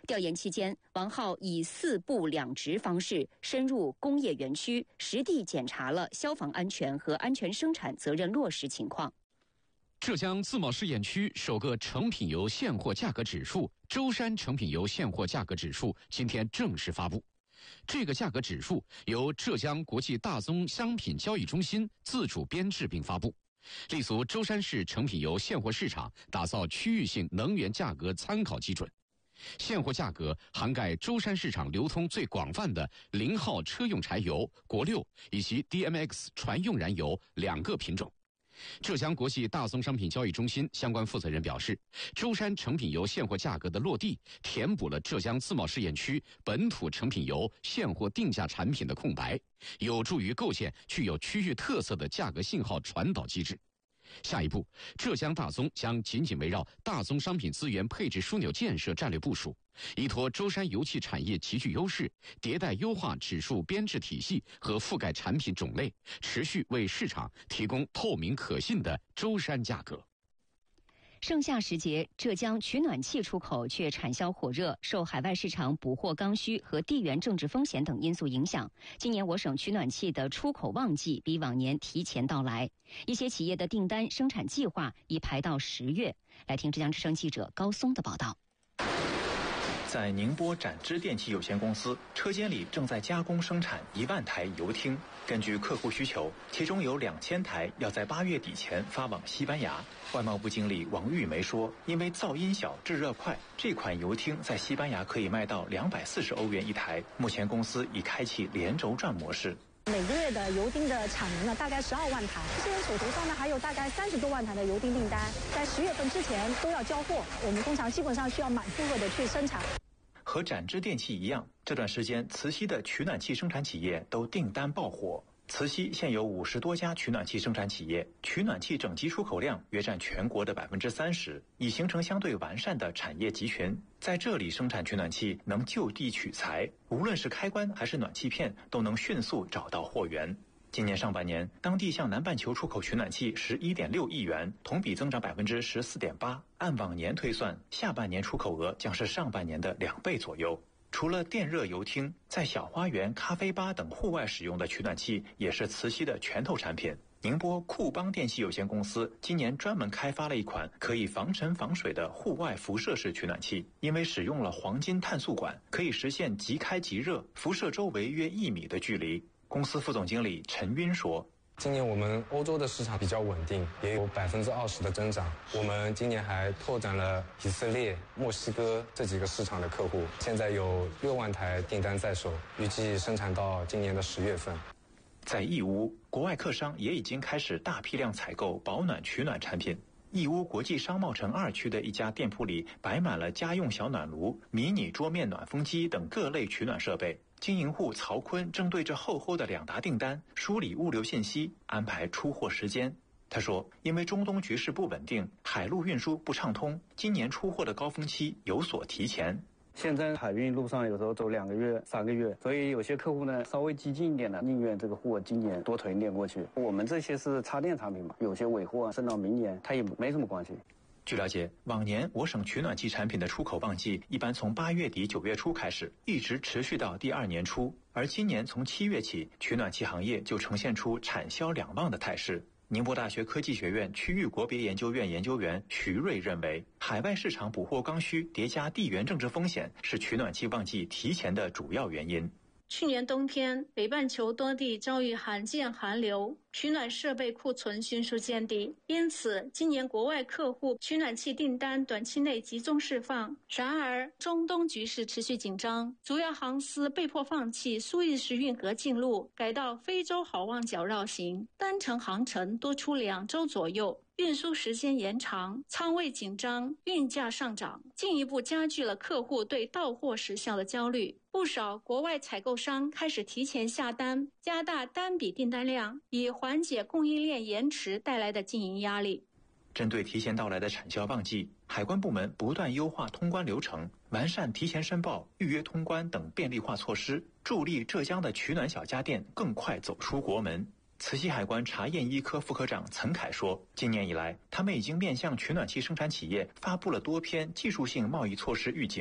调研期间，王浩以4部2值方式深入工业园区，实地检查了消防安全和安全生产责任落实情况。 浙江自贸试验区首个成品油现货价格指数——舟山成品油现货价格指数今天正式发布。这个价格指数由浙江国际大宗商品交易中心自主编制并发布，立足舟山市成品油现货市场，打造区域性能源价格参考基准。现货价格涵盖舟山市场流通最广泛的0号车用柴油、国6以及 DMX 船用燃油2个品种。浙江国际大宗商品交易中心相关负责人表示，舟山成品油现货价格的落地，填补了浙江自贸试验区本土成品油现货定价产品的空白，有助于构建具有区域特色的价格信号传导机制。下一步，浙江大宗将紧紧围绕大宗商品资源配置枢纽建设战略部署，依托舟山油气产业极具优势，迭代优化指数编制体系和覆盖产品种类，持续为市场提供透明可信的舟山价格。 盛夏时节，浙江取暖器出口却产销火热，受海外市场补货刚需和地缘政治风险等因素影响，今年我省取暖器的出口旺季比往年提前到来，一些企业的订单生产计划已排到10月。来听浙江之声记者高松的报道。 在宁波展知电器有限公司，车间里正在加工生产1万台油汀。根据客户需求，其中有2000台要在8月底前发往西班牙。外贸部经理王玉梅说，因为噪音小、制热快，这款油汀在西班牙可以卖到240欧元一台。目前公司已开启连轴转模式。 每个月的油汀的产能呢，大概12万台。现在手头上呢还有大概30多万台的油汀订单，在10月份之前都要交货。我们工厂基本上需要满负荷的去生产。 和展知电器一样，这段时间慈溪的取暖器生产企业都订单爆火。慈溪现有50多家取暖器生产企业，取暖器整机出口量约占全国的30%，已形成相对完善的产业集群。在这里生产取暖器能就地取材，无论是开关还是暖气片，都能迅速找到货源。今年上半年，当地向南半球出口取暖器11.6亿元，同比增长14.8%。按往年推算，下半年出口额将是上半年的2倍左右。除了电热油汀，在小花园、咖啡吧等户外使用的取暖器也是慈溪的拳头产品。宁波库邦电器有限公司今年专门开发了一款可以防尘防水的户外辐射式取暖器，因为使用了黄金碳素管，可以实现即开即热，辐射周围约1米的距离。公司副总经理陈晕说， 今年我们欧洲的市场比较稳定，也有20%的增长。我们今年还拓展了以色列、墨西哥这几个市场的客户，现在有6万台订单在手，预计生产到今年的10月份。 在义乌，国外客商也已经开始大批量采购保暖取暖产品。义乌国际商贸城2区的一家店铺里摆满了家用小暖炉、迷你桌面暖风机等各类取暖设备。经营户曹坤正对着厚厚的2沓订单梳理物流信息，安排出货时间。他说，因为中东局势不稳定，海陆运输不畅通，今年出货的高峰期有所提前。 现在海运路上有时候走2个月、3个月，所以有些客户呢稍微激进一点的，宁愿这个货今年多囤一点过去。我们这些是插电产品嘛，有些尾货升到明年，它也没什么关系。 据了解，往年我省取暖器产品的出口旺季一般从8月底9月初开始，一直持续到第2年初，而今年从7月起，取暖器行业就呈现出产销两旺的态势。宁波大学科技学院区域国别研究院研究员徐瑞认为，海外市场补货刚需叠加地缘政治风险是取暖器旺季提前的主要原因。 去年冬天，北半球多地遭遇罕见寒流，取暖设备库存迅速见底，因此今年国外客户取暖器订单短期内集中释放。然而，中东局势持续紧张，主要航司被迫放弃苏伊士运河进路，改到非洲好望角绕行，单程航程多出2周左右。运输时间延长，仓位紧张，运价上涨，进一步加剧了客户对到货时效的焦虑。不少国外采购商开始提前下单，加大单笔订单量，以缓解供应链延迟带来的经营压力。 针对提前到来的产销旺季，海关部门不断优化通关流程，完善提前申报、预约通关等便利化措施，助力浙江的取暖小家电更快走出国门。慈溪海关查验一科副科长岑凯说，今年以来，他们已经面向取暖器生产企业发布了多篇技术性贸易措施预警。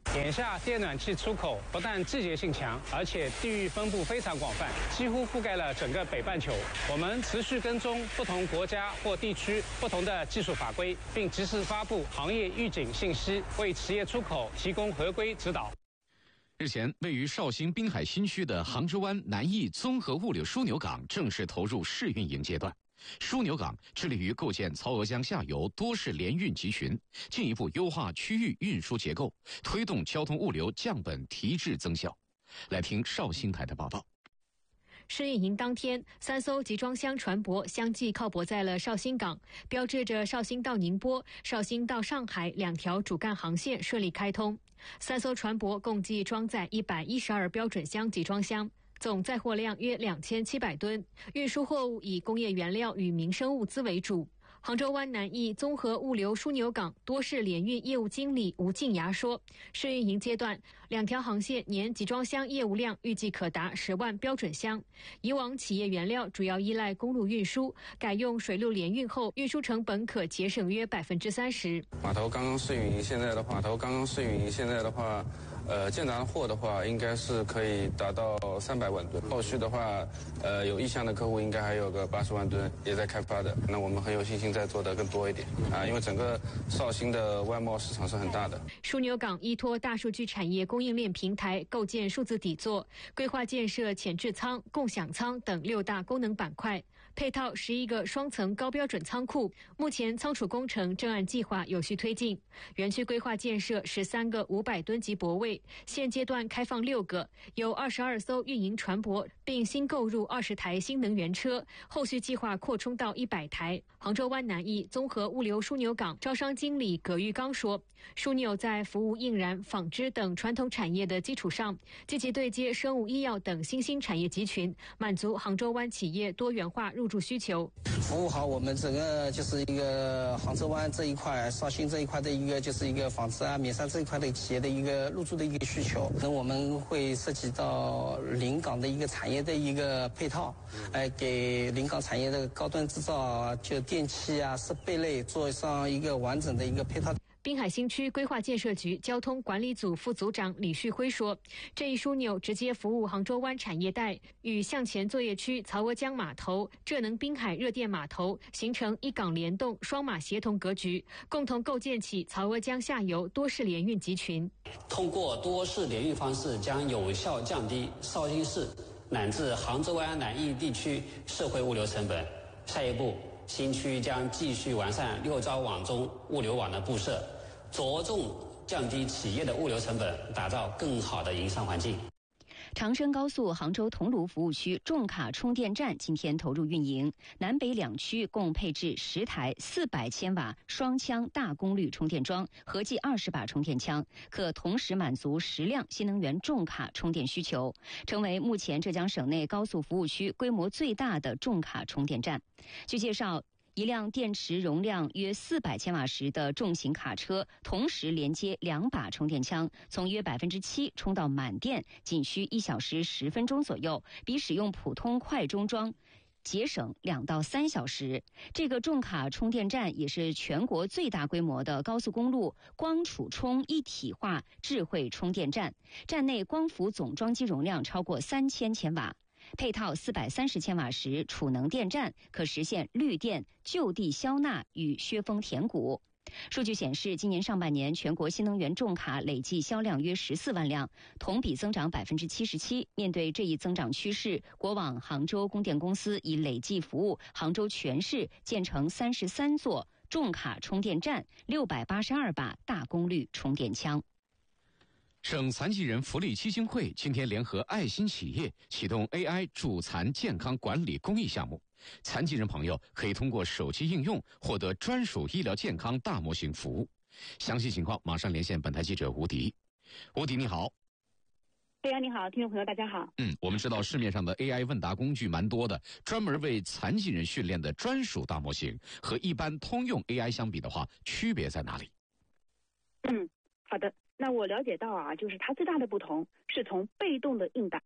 眼下电暖气出口不但季节性强，而且地域分布非常广泛，几乎覆盖了整个北半球。我们持续跟踪不同国家或地区不同的技术法规，并及时发布行业预警信息，为企业出口提供合规指导。 日前，位于绍兴滨海新区的杭州湾南翼综合物流枢纽港正式投入试运营阶段。枢纽港致力于构建曹娥江下游多式联运集群，进一步优化区域运输结构，推动交通物流降本提质增效。来听绍兴台的报道。 试运营当天，3艘集装箱船舶相继靠泊在了绍兴港，标志着绍兴到宁波、绍兴到上海2条主干航线顺利开通。3艘船舶共计装载112标准箱集装箱，总载货量约2700吨，运输货物以工业原料与民生物资为主。杭州湾南翼综合物流枢纽港多式联运业务经理吴静雅说，试运营阶段2条航线年集装箱业务量预计可达10万标准箱。以往企业原料主要依赖公路运输，改用水陆联运后，运输成本可节省约30%。 码头刚刚试运营，现在的话，建达货的话，应该是可以达到300万吨。后续的话，有意向的客户应该还有个80万吨也在开发的。那我们很有信心再做得更多一点因为整个绍兴的外贸市场是很大的。 枢纽港依托大数据产业供应链平台，构建数字底座，规划建设前置仓、共享仓等6大功能板块，配套11个双层高标准仓库。目前仓储工程正按计划有序推进。园区规划建设13个500吨级泊位，现阶段开放6个，有22艘运营船舶，并新购入20台新能源车，后续计划扩充到100台。杭州湾南翼综合物流枢纽港招商经理葛玉刚说，枢纽在服务印染、纺织等传统产业的基础上，积极对接生物医药等新兴产业集群，满足杭州湾企业多元化入驻需求。 服务好我们整个就是一个杭州湾这一块、绍兴这一块的一个就是一个纺织棉纱这一块的企业的一个入驻的一个需求。那我们会涉及到临港的一个产业的一个配套，给临港产业的高端制造就电器设备类做上一个完整的一个配套。 滨海新区规划建设局交通管理组副组长李旭辉说，这一枢纽直接服务杭州湾产业带，与向前作业区曹娥江码头、浙能滨海热电码头形成一港联动、双码协同格局，共同构建起曹娥江下游多式联运集群。 通过多式联运方式，将有效降低绍兴市乃至杭州湾南翼地区社会物流成本。下一步，新区将继续完善6招网中物流网的布设，着重降低企业的物流成本，打造更好的营商环境。 长深高速杭州桐庐服务区重卡充电站今天投入运营，南北2区共配置10台400千瓦双腔大功率充电桩，合计20把充电枪，可同时满足10辆新能源重卡充电需求，成为目前浙江省内高速服务区规模最大的重卡充电站。据介绍，一辆电池容量约400千瓦时的重型卡车，同时连接2把充电枪，从约7%充到满电，仅需1小时10分钟左右，比使用普通快充桩节省2到3小时。这个重卡充电站也是全国最大规模的高速公路光储充一体化智慧充电站，站内光伏总装机容量超过3000千瓦。配套430千瓦时储能电站，可实现绿电、就地消纳与削峰填谷。数据显示，今年上半年全国新能源重卡累计销量约14万辆，同比增长77%。面对这一增长趋势，国网杭州供电公司已累计服务杭州全市建成33座重卡充电站，682把大功率充电枪。 省残疾人福利基金会今天联合爱心企业启动 AI 助残健康管理公益项目，残疾人朋友可以通过手机应用获得专属医疗健康大模型服务。详细情况马上连线本台记者吴迪。吴迪你好。 对呀，你好，听众朋友大家好。 我们知道市面上的 AI 问答工具蛮多的，专门为残疾人训练的专属大模型和一般通用 AI 相比的话，区别在哪里？ 好的。那我了解到就是它最大的不同是从被动的应答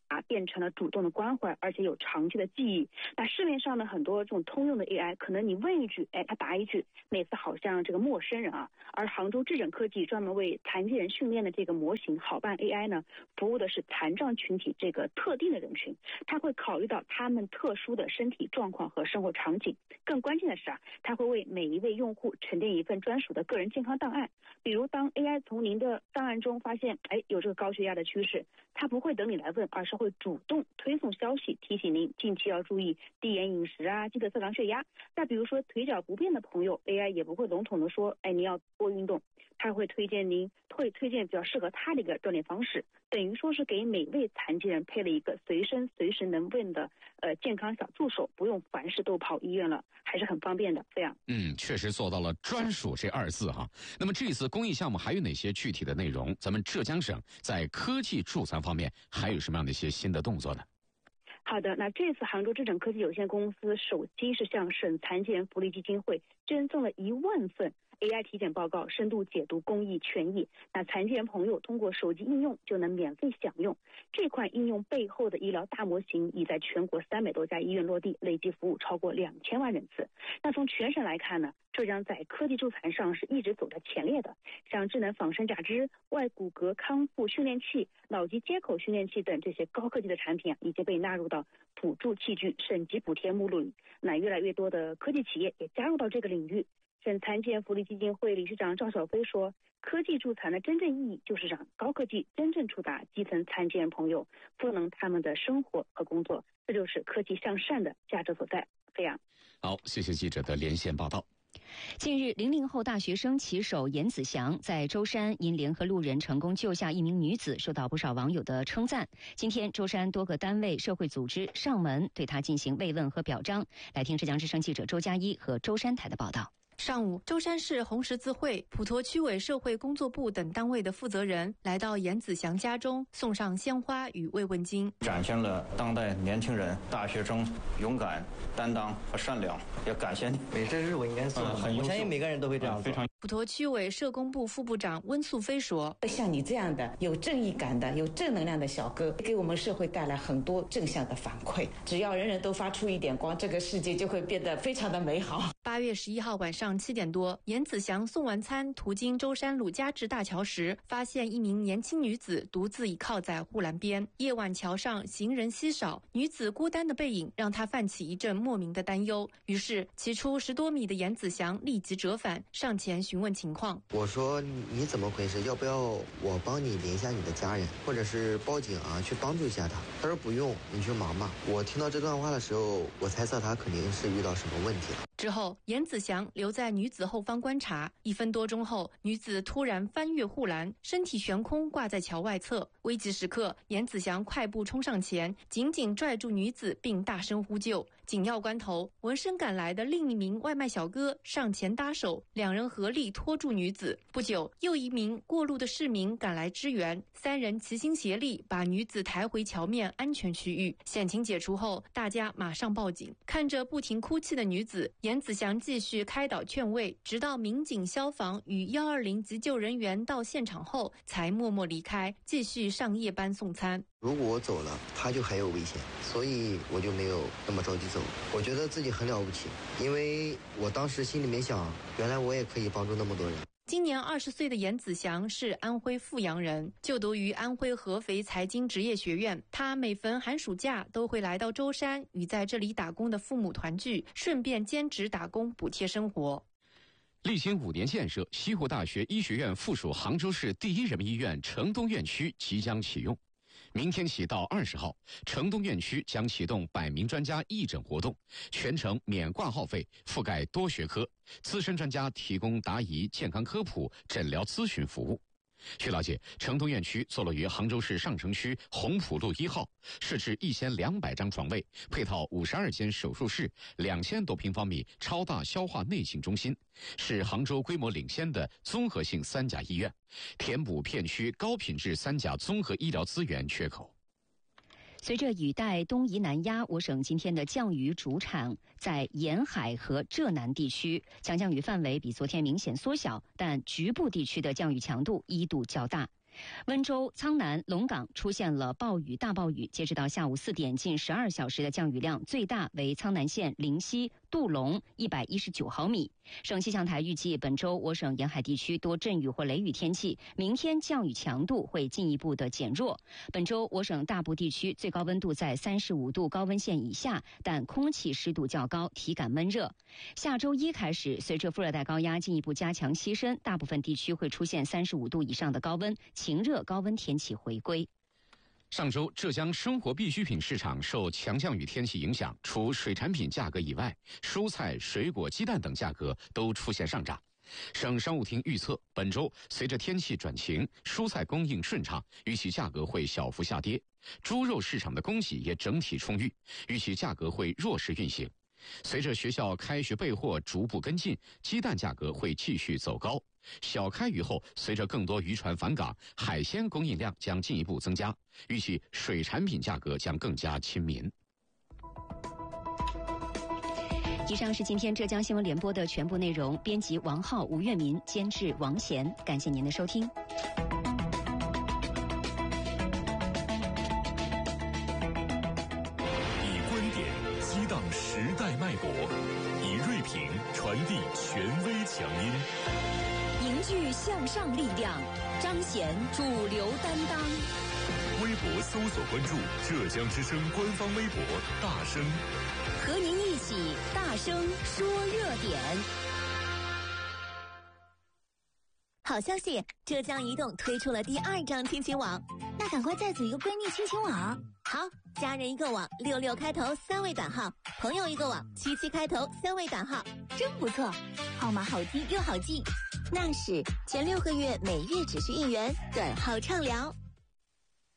变成了主动的关怀，而且有长期的记忆。那市面上呢，很多这种通用的 AI， 可能你问一句，他答一句，每次好像这个陌生人啊。而杭州智整科技专门为残疾人训练的这个模型好办 AI 呢，服务的是残障群体这个特定的人群，它会考虑到他们特殊的身体状况和生活场景。更关键的是它会为每一位用户沉淀一份专属的个人健康档案。比如当 AI 从您的档案中发现有这个高血压的趋势，它不会等你来问，而是会主动推送消息提醒您近期要注意低盐饮食记得测量血压。那比如说腿脚不便的朋友， AI 也不会笼统的说你要多运动，它会推荐比较适合他的一个锻炼方式，等于说是给每位残疾人配了一个随时能问的健康小助手，不用凡事都跑医院了，还是很方便的。这样确实做到了专属这2字哈。那么这次公益项目还有哪些具体的内容？咱们浙江省在科技助残方面还有什么样的一些新的动作呢？ 好的，那这次杭州智整科技有限公司首期是向省残疾人福利基金会捐赠了1万份AI 体检报告，深度解读公益权益。那残疾人朋友通过手机应用就能免费享用。这款应用背后的医疗大模型已在全国300多家医院落地，累计服务超过2000万人次。那从全省来看呢，浙江在科技助残上是一直走在前列的，像智能仿生假肢、外骨骼康复训练器、脑机接口训练器等这些高科技的产品已经被纳入到辅助器具省级补贴目录里。那越来越多的科技企业也加入到这个领域。省残疾人福利基金会理事长赵小飞说，科技助残的真正意义就是让高科技真正触达基层残疾人朋友，赋能他们的生活和工作，这就是科技向善的价值所在。这样好，谢谢记者的连线报道。 近日，00后大学生棋手严子祥在舟山因联合路人成功救下一名女子，受到不少网友的称赞。今天，舟山多个单位、社会组织上门对他进行慰问和表彰。来听浙江之声记者周佳一和舟山台的报道。 上午，舟山市红十字会、普陀区委社会工作部等单位的负责人来到严子祥家中，送上鲜花与慰问金， 展现了当代年轻人、大学生勇敢、担当和善良。也感谢你， 这是我应该做的，我相信每个人都会这样做。 普陀区委社工部副部长温素飞说：“ 像你这样的有正义感的、有正能量的小哥，给我们社会带来很多正向的反馈。只要人人都发出一点光，这个世界就会变得非常的美好。” 8月11号晚上7点多，严子祥送完餐途经舟山鲁家直大桥时，发现一名年轻女子独自倚靠在护栏边。夜晚桥上行人稀少，女子孤单的背影让他泛起一阵莫名的担忧。于是，骑出10多米的严子祥立即折返，上前询问情况。 我说你怎么回事？要不要我帮你联系下你的家人，或者是报警去帮助一下他？他说不用，你去忙吧。我听到这段话的时候，我猜测他肯定是遇到什么问题了。 之后，严子祥留在女子后方观察。1分多钟后，女子突然翻越护栏，身体悬空挂在桥外侧。危急时刻，严子祥快步冲上前，紧紧拽住女子，并大声呼救。紧要关头，闻声赶来的另一名外卖小哥上前搭手，两人合力拖住女子。不久，又一名过路的市民赶来支援，3人齐心协力把女子抬回桥面安全区域。险情解除后，大家马上报警。看着不停哭泣的女子，严子祥继续开导劝慰，直到民警、消防与120急救人员到现场后，才默默离开，继续上夜班送餐。 如果我走了，他就还有危险，所以我就没有那么着急走。我觉得自己很了不起，因为我当时心里面想，原来我也可以帮助那么多人。 今年20岁的严子祥是安徽阜阳人，就读于安徽合肥财经职业学院。他每逢寒暑假都会来到舟山，与在这里打工的父母团聚，顺便兼职打工补贴生活。 历经5年建设，西湖大学医学院附属杭州市第一人民医院城东院区即将启用。明天起到20号，城东院区将启动100名专家义诊活动，全程免挂号费，覆盖多学科，资深专家提供答疑、健康科普、诊疗咨询服务。据了解，城东院区坐落于杭州市上城区红浦路1号，设置1200张床位，配套52间手术室，2000多平方米超大消化内镜中心，是杭州规模领先的综合性3甲医院，填补片区高品质3甲综合医疗资源缺口。 随着雨带东移南压，我省今天的降雨主场在沿海和浙南地区，强降雨范围比昨天明显缩小，但局部地区的降雨强度一度较大。 温州、苍南、龙岗出现了暴雨、大暴雨。截止到下午4点，近12小时的降雨量最大为苍南县灵溪、杜龙119毫米。省气象台预计，本周我省沿海地区多阵雨或雷雨天气，明天降雨强度会进一步的减弱。本周我省大部地区最高温度在35度高温线以下，但空气湿度较高，体感闷热。下周1开始，随着副热带高压进一步加强西伸，大部分地区会出现35度以上的高温，晴热高温天气回归。 上周，浙江生活必需品市场受强降雨天气影响，除水产品价格以外，蔬菜、水果、鸡蛋等价格都出现上涨。省商务厅预测，本周随着天气转晴，蔬菜供应顺畅，预期价格会小幅下跌。猪肉市场的供给也整体充裕，预期价格会弱势运行。随着学校开学备货逐步跟进，鸡蛋价格会继续走高。小开渔后，随着更多渔船返港，海鲜供应量将进一步增加，预计水产品价格将更加亲民。 以上是今天浙江新闻联播的全部内容，编辑王浩、吴月民，监制王贤，感谢您的收听。 以观点激荡时代脉搏，以锐评传递权威强音， 凝聚向上力量，彰显主流担当。 微博搜索关注浙江之声官方微博大声， 和您一起大声说热点。好消息，浙江移动推出了第2张亲情网，那赶快再组一个闺蜜亲情网。好，家人一个网，66开头3位短号，朋友一个网，77开头3位短号，真不错，号码好听又好记。那是前6个月每月只需1元，短号畅聊。